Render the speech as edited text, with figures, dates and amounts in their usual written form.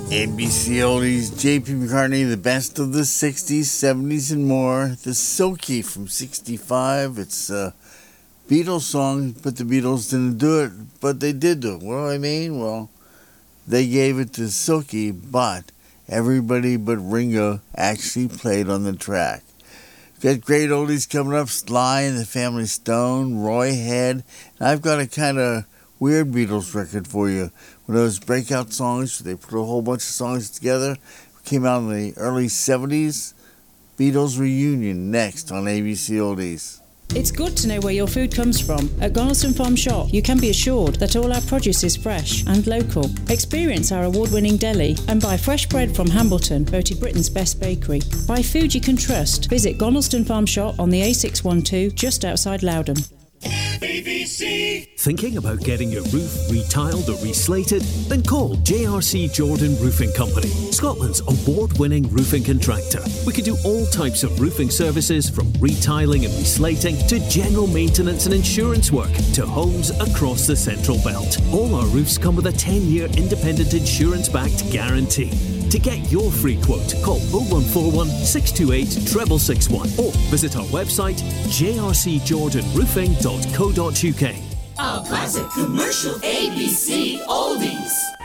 ABC Oldies, J.P. McCartney, the best of the 60s, 70s, and more. The Silky from 65. It's a Beatles song, but the Beatles didn't do it, but they did do it. What do I mean? Well, they gave it to Silky, but everybody but Ringo actually played on the track. Got great oldies coming up, Sly and the Family Stone, Roy Head, and I've got a kind of weird Beatles record for you. One of those breakout songs, they put a whole bunch of songs together. Came out in the early 70s. Beatles Reunion next on ABC Oldies. It's good to know where your food comes from. At Gonalston Farm Shop, you can be assured that all our produce is fresh and local. Experience our award-winning deli and buy fresh bread from Hambleton, voted Britain's best bakery. Buy food you can trust. Visit Gonalston Farm Shop on the A612 just outside Loudon. BBC. Thinking about getting your roof retiled or reslated? Then call JRC Jordan Roofing Company, Scotland's award-winning roofing contractor. We can do all types of roofing services, from retiling and reslating to general maintenance and insurance work to homes across the Central Belt. All our roofs come with a 10-year independent insurance-backed guarantee. To get your free quote, call 0141 628 6661 or visit our website jrcjordanroofing.co.uk. Our classic commercial ABC Oldies.